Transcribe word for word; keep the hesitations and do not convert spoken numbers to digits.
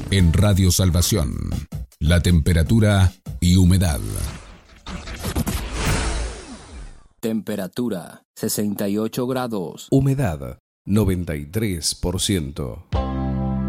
En Radio Salvación, la temperatura y humedad. Temperatura sesenta y ocho grados. Humedad noventa y tres por ciento.